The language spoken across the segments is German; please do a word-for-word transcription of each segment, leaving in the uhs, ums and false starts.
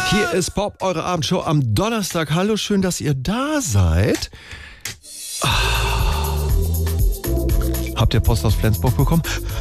Hier ist Pop, eure Abendshow am Donnerstag. Hallo, schön, dass ihr da seid. Habt ihr Post aus Flensburg bekommen?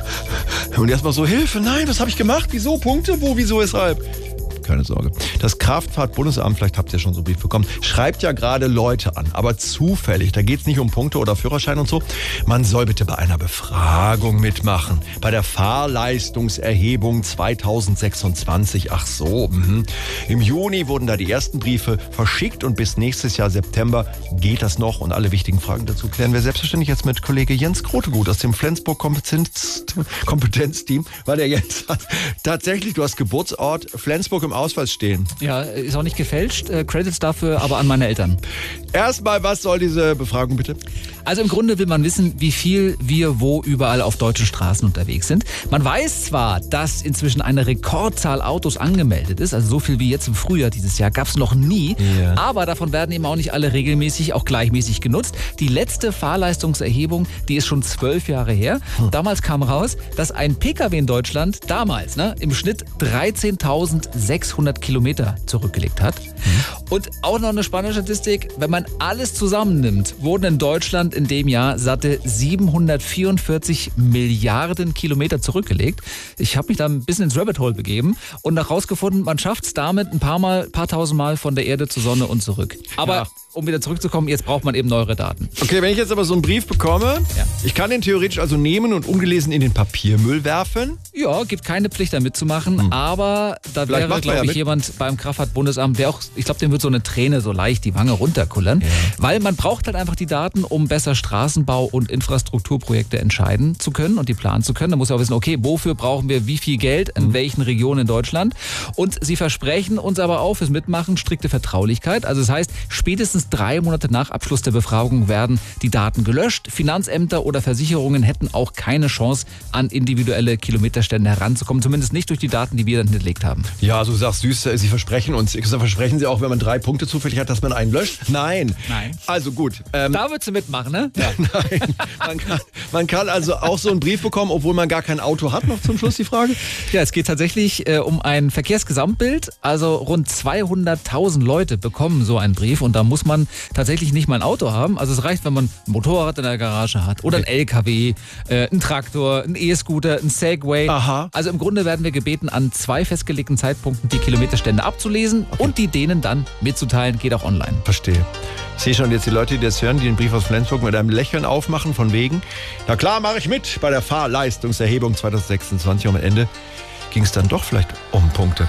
Und erstmal so, Hilfe, nein, was habe ich gemacht? Wieso? Punkte? Wo? Wieso? Weshalb? Keine Sorge. Das Kraftfahrtbundesamt, vielleicht habt ihr schon so einen Brief bekommen, schreibt ja gerade Leute an, aber zufällig. Da geht es nicht um Punkte oder Führerschein und so. Man soll bitte bei einer Befragung mitmachen. Bei der Fahrleistungserhebung zweitausendsechsundzwanzig. Ach so. Mh. Im Juni wurden da die ersten Briefe verschickt und bis nächstes Jahr September geht das noch. Und alle wichtigen Fragen dazu klären wir selbstverständlich jetzt mit Kollege Jens Grotegut aus dem Flensburg Kompetenz, Kompetenzteam, weil der Jens hat tatsächlich, du hast Geburtsort Flensburg im Ausweis stehen. Ja, ist auch nicht gefälscht. Äh, Credits dafür aber an meine Eltern. Erstmal, was soll diese Befragung bitte? Also im Grunde will man wissen, wie viel wir wo überall auf deutschen Straßen unterwegs sind. Man weiß zwar, dass inzwischen eine Rekordzahl Autos angemeldet ist, also so viel wie jetzt im Frühjahr dieses Jahr gab es noch nie, ja. aber davon werden eben auch nicht alle regelmäßig, auch gleichmäßig genutzt. Die letzte Fahrleistungserhebung, die ist schon zwölf Jahre her. Hm. Damals kam raus, dass ein Pkw in Deutschland damals ne, im Schnitt dreizehntausendsechshundert Kilometer zurückgelegt hat. Hm. Und auch noch eine spannende Statistik, wenn man alles zusammennimmt, wurden in Deutschland in dem Jahr satte siebenhundertvierundvierzig Milliarden Kilometer zurückgelegt. Ich habe mich da ein bisschen ins Rabbit Hole begeben und herausgefunden, man schafft es damit ein paar Mal, paar tausend Mal von der Erde zur Sonne und zurück. Aber ja. um wieder zurückzukommen, jetzt braucht man eben neuere Daten. Okay, wenn ich jetzt aber so einen Brief bekomme, ja. ich kann den theoretisch also nehmen und ungelesen in den Papiermüll werfen? Ja, gibt keine Pflicht da mitzumachen, hm. aber da Vielleicht wäre, glaube ja ich, mit. jemand beim Kraftfahrtbundesamt, der auch, ich glaube, dem wird so eine Träne so leicht die Wange runterkullern, ja. weil man braucht halt einfach die Daten, um besser Straßenbau- und Infrastrukturprojekte entscheiden zu können und die planen zu können. Da muss man auch wissen, okay, wofür brauchen wir wie viel Geld, in hm. welchen Regionen in Deutschland? Und sie versprechen uns aber auch fürs Mitmachen strikte Vertraulichkeit. Also das heißt, spätestens drei Monate nach Abschluss der Befragung werden die Daten gelöscht. Finanzämter oder Versicherungen hätten auch keine Chance, an individuelle Kilometerstände heranzukommen. Zumindest nicht durch die Daten, die wir dann hinterlegt haben. Ja, du sagst süß, Sie versprechen uns. Versprechen Sie auch, wenn man drei Punkte zufällig hat, dass man einen löscht? Nein. Nein. Also gut. Ähm, da würdest du mitmachen, ne? Ja. Nein. Man kann, man kann also auch so einen Brief bekommen, obwohl man gar kein Auto hat. Noch zum Schluss die Frage. Ja, es geht tatsächlich äh, um ein Verkehrsgesamtbild. Also rund zweihunderttausend Leute bekommen so einen Brief und da muss man tatsächlich nicht mal ein Auto haben. Also es reicht, wenn man ein Motorrad in der Garage hat oder ein L K W, äh, ein Traktor, ein E-Scooter, ein Segway. Aha. Also im Grunde werden wir gebeten, an zwei festgelegten Zeitpunkten die Kilometerstände abzulesen okay. und die denen dann mitzuteilen. Geht auch online. Verstehe. Ich sehe schon jetzt die Leute, die das hören, die den Brief aus Flensburg mit einem Lächeln aufmachen, von wegen, na klar, mache ich mit bei der Fahrleistungserhebung zweitausendsechsundzwanzig. Und am Ende ging es dann doch vielleicht um Punkte.